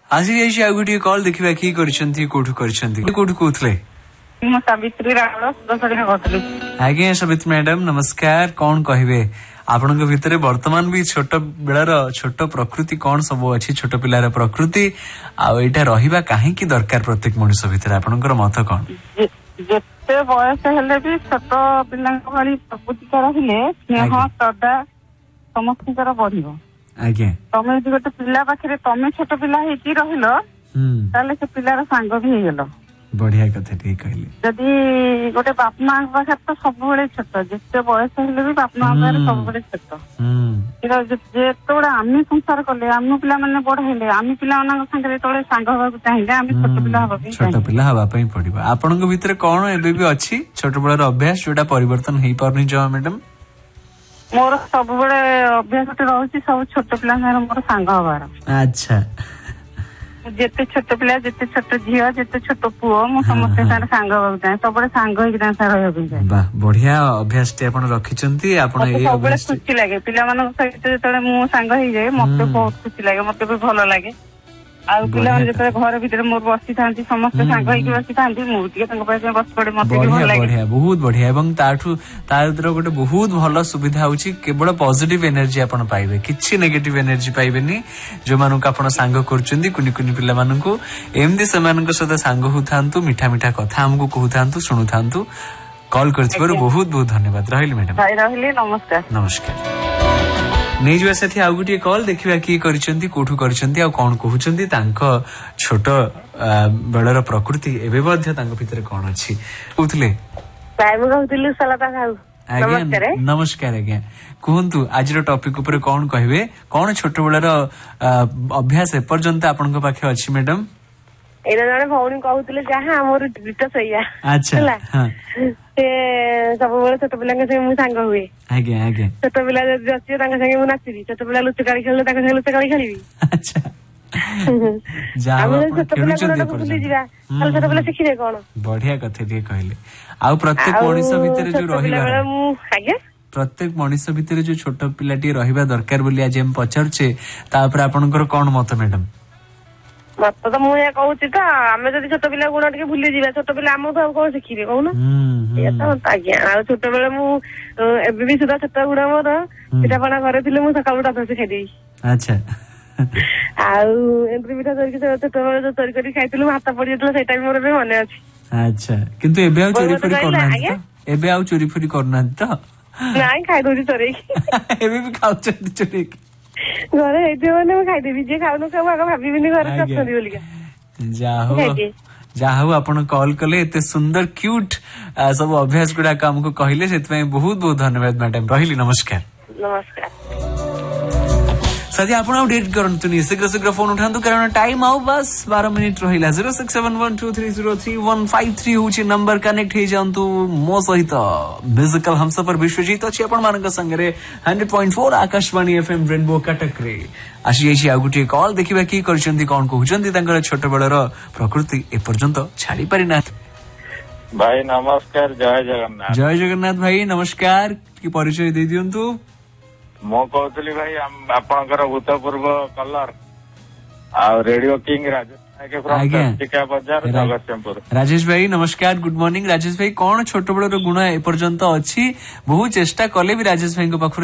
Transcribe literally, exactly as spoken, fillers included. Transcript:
ଆଜି ଯାଇଛି ଆଉ ଗୋଟିଏ କଲ୍ ଦେଖିବା କିଏ କରିଛନ୍ତି କୋଉଠୁ କରିଛନ୍ତି କୋଉଠୁ କହୁଥିଲେ? ମୁଁ ସାବିତ୍ରୀ ରାଉଳ ସୁଦର୍ଶନ କହୁଥିଲି। ଆଜ୍ଞା ସାବିତ୍ରୀ ମ୍ୟାଡାମ ନମସ୍କାର। କଣ କହିବେ ଆପଣଙ୍କ ଭିତରେ ବର୍ତ୍ତମାନ ବି ଛୋଟ ବେଳର ଛୋଟ ପ୍ରକୃତି କଣ ସବୁ ଅଛି, ଛୋଟ ପିଲାର ପ୍ରକୃତି ଆଉ ଏଇଟା ରହିବା କାହିଁକି ଦରକାର ପ୍ରତ୍ୟେକ ମଣିଷ ଭିତରେ, ଆପଣଙ୍କର ମତ କଣ? ଯେତେ ବୟସ ହେଲେ ବି ଛୋଟ ପିଲାଙ୍କ ଭଳି ପ୍ରକୃତିଟା ରହିଲେ ସ୍ନେହ ଶ୍ରଦ୍ଧା ସମସ୍ତଙ୍କର ବଢିବ। ଆଜ୍ଞା ତମେ ଯଦି ଗୋଟେ ପିଲା ପାଖରେ ତମେ ଛୋଟ ପିଲା ହେଇକି ରହିଲ ତାହେଲେ ସେ ପିଲାର ସାଙ୍ଗ ବି ହେଇଗଲ। ବଢିଆ କଥା ଟିକେ କହିଲେ। ଯଦି ଗୋଟେ ବାପା ମାଙ୍କ ପାଖରେ ତ ସବୁବେଳେ ଛୋଟ, ଯେତେ ବୟସ ହେଲେ ବି ବାପା ମାଙ୍କ ପାଖରେ ସବୁବେଳେ ଛୋଟ। ଯେତେବେଳେ ଆମେ ସଂସାର କଲେ ଆମ ପିଲାମାନେ ବଡ ହେଲେ ଆମେ ପିଲାମାନଙ୍କ ସାଙ୍ଗରେ ଯେତେବେଳେ ସାଙ୍ଗ ହବାକୁ ଚାହିଁଲେ ଆମେ ଛୋଟ ପିଲା ହବା ପାଇଁ ଛୋଟ ପିଲା ହବା ପାଇଁ ପଡିବ। ଆପଣଙ୍କ ଭିତରେ କଣ ଏବେ ବି ଅଛି ଛୋଟ ବେଳର ଅଭ୍ୟାସ ଯୋଉଟା ପରିବର୍ତ୍ତନ ହେଇପାରୁନି ଜମା ମ୍ୟାଡାମ? ମୋର ସବୁବେଳେ ଅଭ୍ୟାସଟେ ରହୁଛି ସବୁ ଛୋଟ ପିଲାଙ୍କ ସାଙ୍ଗରେ ମୋର ସାଙ୍ଗ ହବାର। ଆଚ୍ଛା ଯେତେ ଛୋଟ ପିଲା ଯେତେ ଛୋଟ ଝିଅ ଯେତେ ଛୋଟ ପୁଅ ମୁଁ ସମସ୍ତେ ସାଙ୍ଗରେ ସାଙ୍ଗ ହବାକୁ ଚାହେଁ, ସବୁବେଳେ ସାଙ୍ଗ ହେଇକି ତାଙ୍କ ସାଙ୍ଗରେ ରହିବାକୁ ଚାହେଁ। ବାহ ବଢିଆ ଅଭ୍ୟାସ ଟି ଆପଣ ରଖିଛନ୍ତି। ଆପଣ ମତେ ଏଇ ସବୁବେଳେ ଅଭ୍ୟାସ ଖୁସି ଲାଗେ ପିଲାମାନଙ୍କ ସହିତ ଯେତେବେଳେ ମୁଁ ସାଙ୍ଗ ହେଇଯାଏ ମତେ ବହୁତ ଖୁସି ଲାଗେ, ମତେ ବି ଭଲ ଲାଗେ। ଆଉ ପିଲାମାନେ ଯେତେବେଳେ ଘର ଭିତରେ ମୋର ବସିଥାନ୍ତି ସମସ୍ତେ ସାଙ୍ଗ ହେଇକି ବସିଥାନ୍ତି ମୁଁ ଟିକେ ତାଙ୍କ ପାଖରେ ବସି ପଡେ, ମତେ ବି ଭଲ ଲାଗେ। ବଢିଆ ବହୁତ ବଢିଆ। ଏବଂ ତାଠୁ ତାର ଗୋଟେ ବହୁତ ଭଲ ସୁବିଧା ହଉଛି କେବଳ ପଜିଟିଭ ଏନର୍ଜି ଆପଣ ପାଇବେ, କିଛି ନେଗେଟିଭ ଏନର୍ଜି ପାଇବେନି। ଯୋଉମାନଙ୍କୁ ଆପଣ ସାଙ୍ଗ କରୁଛନ୍ତି କୁନି କୁନି ପିଲାମାନଙ୍କୁ ଏମିତି ସେମାନଙ୍କ ସହିତ ସାଙ୍ଗ ହଉଥାନ୍ତୁ, ମିଠା ମିଠା କଥା ଆମକୁ କହୁଥାନ୍ତୁ, ଶୁଣୁଥାନ୍ତୁ। କଲ୍ କରିଥିବାରୁ ବହୁତ ବହୁତ ଧନ୍ୟବାଦ। ରହିଲି ମ୍ୟାଡାମ। ରହିଲି ନମସ୍କାର। ନମସ୍କାର। ନେଇଯିବା ସାଥି ଆଉ ଗୋଟିଏ କଲ୍ ଦେଖିବା କିଏ କରିଛନ୍ତି କୋଉଠୁ କରିଛନ୍ତି ଆଉ କଣ କହୁଛନ୍ତି, ତାଙ୍କ ଛୋଟ ବେଳର ପ୍ରକୃତି ଏବେ ମଧ୍ୟ ତାଙ୍କ ଭିତରେ କଣ ଅଛି କହୁଥିଲେ। ଆଜ୍ଞା ନମସ୍କାର ଆଜ୍ଞା କୁହନ୍ତୁ ଆଜିର ଟପିକ ଉପରେ କଣ କହିବେ, କଣ ଛୋଟ ବେଳର ଅଭ୍ୟାସ ଏପର୍ଯ୍ୟନ୍ତ ଆପଣଙ୍କ ପାଖେ ଅଛି ମ୍ୟାଡାମ? ଏଇଟା ଜଣେ ଭଉଣୀ କହୁଥିଲେ ଯାହା ଆମର ଡିଟୋ ସେଇଆ ହେଲା। ସେ ସବୁବେଳେ ଛୋଟ ପିଲାଙ୍କ ସାଙ୍ଗେ ମୁଁ ସାଙ୍ଗ ହୁଏ। ଆଜ୍ଞା ଆଜ୍ଞା ଛୋଟ ପିଲା ଯଦି ଆସିବେ ତାଙ୍କ ସାଙ୍ଗେ ମୁଁ ନାଚିବି, ଛୋଟ ପିଲା ଲୁଚକାଳି ଖେଳିଲେ ତାଙ୍କ ସାଙ୍ଗେ ଲୁଚକାଳି ଖେଳିବି। ଆଚ୍ଛା ଆମେ ଯଦି ଛୋଟ ପିଲା ଗୁଣଟାକୁ ଭୁଲିଯିବା ତାହେଲେ ଛୋଟ ପିଲା ଶିଖିବେ କଣ? ବଢିଆ କଥା ଟିକେ କହିଲେ। ଆଉ ପ୍ରତ୍ୟେକ ମଣିଷ ଭିତରେ ଯୋଉ ରହିବା ଆଜ୍ଞା ପ୍ରତ୍ୟେକ ମଣିଷ ଭିତରେ ଯୋଉ ଛୋଟ ପିଲାଟିଏ ରହିବା ଦରକାର ବୋଲି ଆଜି ଆମେ ପଚାରୁଛେ ତା ଉପରେ ଆପଣଙ୍କର କଣ ମତ ମ୍ୟାଡାମ? ମତ ତ ମୁଁ ଏହା କହୁଛି ତ ଆମେ ଯଦି ଛୋଟ ପିଲା ଗୁଣ ଟିକେ ଭୁଲିଯିବା ଛୋଟ ପିଲା ଆମଠୁ ଆଉ କଣ ଶିଖିବେ କହୁନ? ଏଇଆ ତ ଆଜ୍ଞା। ଆଉ ଛୋଟବେଳେ ମୁଁ ଏବେ ବି ସୁଧା ଛୋଟ ଗୁଣ ମୋର ପିଠାପଣା ଘରେ ଥିଲେ ମୁଁ ସକାଳୁ ଦାନ୍ତ ଖାଇଦେବି। ଆଚ୍ଛା ଆଉ ଏଣ୍ଡୁରି ପିଠା ଧରିକି ଛୋଟବେଳେ ଯୋଉ ଚୋରି କରିକି ଖାଇଥିଲୁ ହାତ ପଡି ଯାଇଥିଲା ସେଇଟା ବି ମୋର ଏବେ ମନେ ଅଛି। ଆଚ୍ଛା କିନ୍ତୁ ଏବେ ଆଉ ଚୋରି ଫୋରି କରୁନାହାନ୍ତି ତ? ଏବେ ଆଉ ଚୋରି ଫୋରି କରୁନାହାନ୍ତି ତ? ନାଇଁ ଖାଇଦଉଛି ଚୋରେଇକି। ଏବେ ବି ଖାଉଛନ୍ତି ଚୋରେଇକି? ଘରେ ହେଇଥିବ ମାନେ ମୁଁ ଖାଇଦେବି, ଯିଏ ଖାଉନ ଖାଉ ଆଗ ଭାବିବିନି ଘରେ ଅଛନ୍ତି ବୋଲିକା। ଯାହା ହଉ ଯାହା ହଉ ଆପଣ କଲ୍ କଲେ, ଏତେ ସୁନ୍ଦର କ୍ୟୁଟ୍ ସବୁ ଅଭ୍ୟାସ ଗୁଡାକ ଆମକୁ କହିଲେ, ସେଥିପାଇଁ ବହୁତ ବହୁତ ଧନ୍ୟବାଦ ମ୍ୟାଡାମ। ରହିଲି ନମସ୍କାର। ନମସ୍କାର। ସାଥି ଆପଣ ଆଉ ଡେଟ୍ କରନ୍ତୁନି, ଶୀଘ୍ର ଶୀଘ୍ର ଫୋନ ଉଠାନ୍ତୁ କାରଣ ଟାଇମ ଆଉ ବାସ୍ ବାର ମିନିଟ ରହିଲା। Zero six seven one two three zero three one five three ହଉଛି ନମ୍ବର, କନେକ୍ଟ ହେଇଯାଆନ୍ତୁ ମୋ ସହିତ। ମ୍ୟୁଜିକାଲ ହମସଫର ବିଶ୍ୱଜିତ ଅଛି ଆପଣ ମାନଙ୍କ ସାଙ୍ଗରେ hundred point four Akashvani FM rainbow କଟକରେ। ଆସିଯାଇଛି ଆଉ ଗୋଟିଏ କଲ୍ ଦେଖିବା କିଏ କରିଛନ୍ତି କଣ କହୁଛନ୍ତି, ତାଙ୍କର ଛୋଟ ବେଳର ପ୍ରକୃତି ଏପର୍ଯ୍ୟନ୍ତ ଛାଡି ପାରିନାହାନ୍ତି। ଭାଇ ନମସ୍କାର, ଜୟ ଜଗନ୍ନାଥ। ଜୟ ଜଗନ୍ନାଥ ଭାଇ ନମସ୍କାର, ଟିକେ ପରିଚୟ ଦେଇ ଦିଅନ୍ତୁ। ମୁଁ କହୁଥିଲି ଭାଇ ଆପଣଙ୍କର ଭୂତପୂର୍ବ କଲର ଆଉ ରେଡିଓ କିଙ୍ଗ ରାଜେଶ ଭାଇ ନମସ୍କାର, ଗୁଡ ମର୍ଣ୍ଣିଂ। ରାଜେଶ ଭାଇ କଣ ଛୋଟ ବେଳର ଗୁଣ ଏପର୍ଯ୍ୟନ୍ତ ଅଛି? ବହୁ ଚେଷ୍ଟା କଲେ ବି ରାଜେଶ ଭାଇଙ୍କ ପାଖରୁ